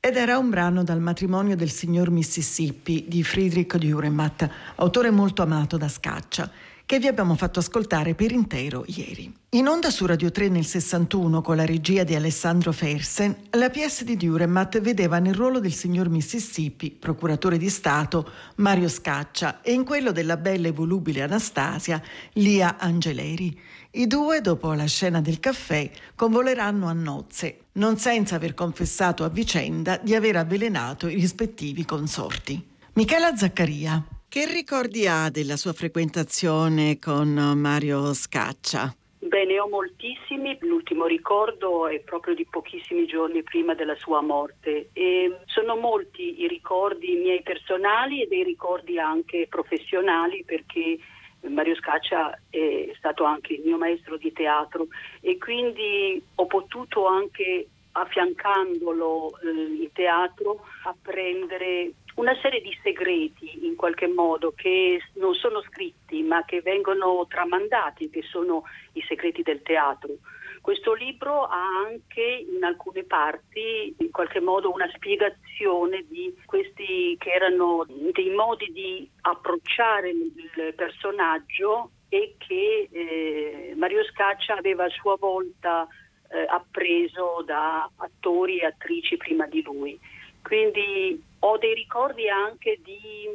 Ed era un brano dal Matrimonio del signor Mississippi di Friedrich Dürrenmatt, autore molto amato da Scaccia, che vi abbiamo fatto ascoltare per intero ieri. In onda su Radio 3 nel 61, con la regia di Alessandro Fersen, la pièce di Dürrenmatt vedeva nel ruolo del signor Mississippi, procuratore di Stato, Mario Scaccia, e in quello della bella e volubile Anastasia, Lia Angeleri. I due, dopo la scena del caffè, convoleranno a nozze, non senza aver confessato a vicenda di aver avvelenato i rispettivi consorti. Michela Zaccaria, che ricordi ha della sua frequentazione con Mario Scaccia? Bene, ho moltissimi. L'ultimo ricordo è proprio di pochissimi giorni prima della sua morte e sono molti i ricordi miei personali e dei ricordi anche professionali, perché Mario Scaccia è stato anche il mio maestro di teatro e quindi ho potuto anche, affiancandolo in teatro, apprendere una serie di segreti in qualche modo che non sono scritti ma che vengono tramandati, che sono i segreti del teatro. Questo libro ha anche in alcune parti in qualche modo una spiegazione di questi che erano dei modi di approcciare il personaggio e che Mario Scaccia aveva a sua volta appreso da attori e attrici prima di lui. Quindi ho dei ricordi anche di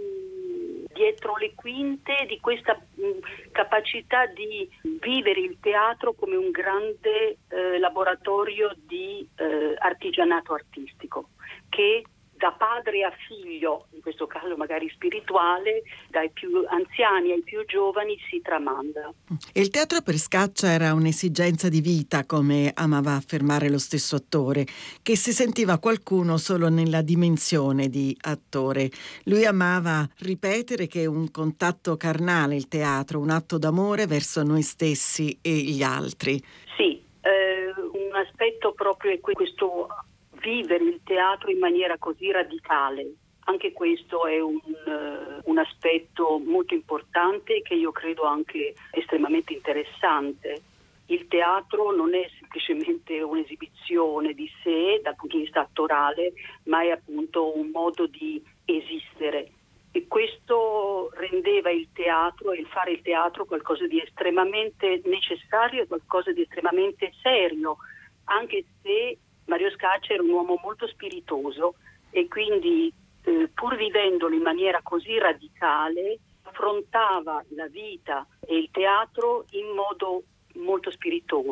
dietro le quinte di questa capacità di vivere il teatro come un grande laboratorio di artigianato artistico che da padre a figlio, in questo caso magari spirituale, dai più anziani ai più giovani si tramanda. Il teatro per Scaccia era un'esigenza di vita, come amava affermare lo stesso attore, che si sentiva qualcuno solo nella dimensione di attore. Lui amava ripetere che è un contatto carnale il teatro, un atto d'amore verso noi stessi e gli altri. Sì, un aspetto proprio è questo vivere il teatro in maniera così radicale. Anche questo è un aspetto molto importante che io credo anche estremamente interessante. Il teatro non è semplicemente un'esibizione di sé dal punto di vista attorale, ma è appunto un modo di esistere. E questo rendeva il teatro e il fare il teatro qualcosa di estremamente necessario e qualcosa di estremamente serio, anche se Mario Scaccia era un uomo molto spiritoso e quindi pur vivendolo in maniera così radicale affrontava la vita e il teatro in modo molto spiritoso.